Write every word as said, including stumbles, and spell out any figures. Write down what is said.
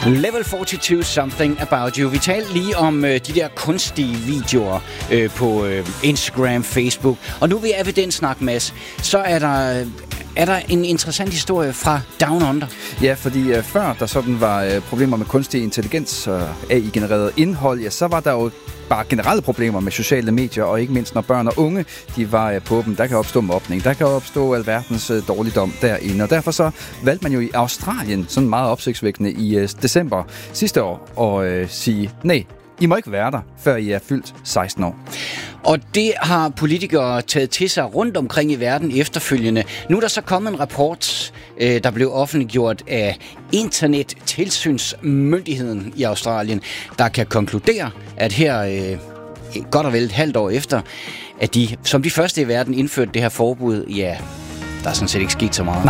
Level forty-two, Something About You. Vi talte lige om øh, de der kunstige videoer øh, på øh, Instagram, Facebook. Og nu vil jeg evidenssnak, Mads. Så er der... Øh, Er der en interessant historie fra Down Under? Ja, fordi uh, før der sådan var uh, problemer med kunstig intelligens og A I-genereret indhold, ja, så var der jo bare generelle problemer med sociale medier, og ikke mindst når børn og unge, de var uh, på dem. Der kan opstå mobning, der kan opstå alverdens uh, dårligdom derinde, og derfor så valgte man jo i Australien, sådan meget opsigtsvækkende i uh, december sidste år, at uh, sige, nej, I må ikke være der, før I er fyldt seksten år. Og det har politikere taget til sig rundt omkring i verden efterfølgende. Nu er der så kommet en rapport, øh, der blev offentliggjort af Internettilsynsmyndigheden i Australien, der kan konkludere, at her øh, godt og vel et halvt år efter, at de som de første i verden indførte det her forbud, ja, der er sådan set ikke sket så meget.